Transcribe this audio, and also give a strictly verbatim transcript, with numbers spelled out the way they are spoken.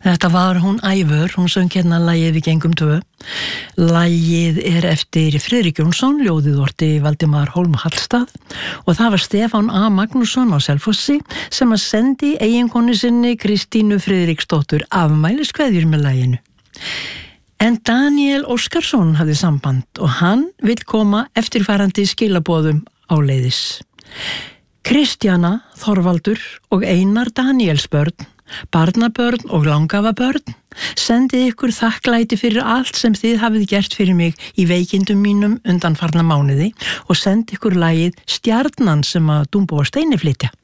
Þetta var hún Ævör, hún söng hérna lagið Við gengum tvö. Lagið er eftir Friðrik Jónsson, ljóðið orti Valdimar Hólm Hallstað og það var Stefán A. Magnússon á Selfossi sem að sendi eiginkonu sinni Kristínu Friðriksdóttur afmæliskveðjur með laginu. En Daniel Óskarsson hafði samband og hann vill koma eftirfarandi skilaboðum áleiðis. Kristjana, Þorvaldur og Einar Danielsbörn, barnabörn og langafabörn, sendið ykkur þakklæti fyrir allt sem þið hafið gert fyrir mig í veikindum mínum undanfarna mánuði og sendið ykkur lagið Stjarnan sem að Dumbo og Steini flytja.